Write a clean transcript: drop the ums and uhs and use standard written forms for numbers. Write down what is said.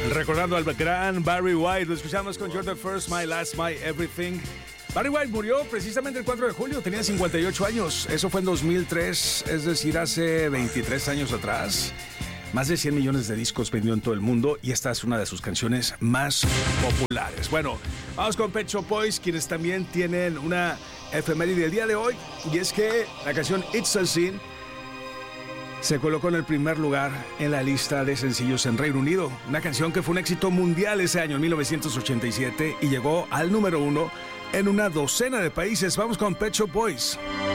Recordando al gran Barry White, lo escuchamos con You're the First, My Last, My Everything. Barry White murió precisamente el 4 de julio, tenía 58 años. Eso fue en 2003, es decir, hace 23 años atrás. Más de 100 millones de discos vendió en todo el mundo y esta es una de sus canciones más populares. Bueno, vamos con Pet Shop Boys, quienes también tienen una efeméride del día de hoy. Y es que la canción It's a Sin se colocó en el primer lugar en la lista de sencillos en Reino Unido. Una canción que fue un éxito mundial ese año, en 1987, y llegó al número 1 en una docena de países. Vamos con Pet Shop Boys.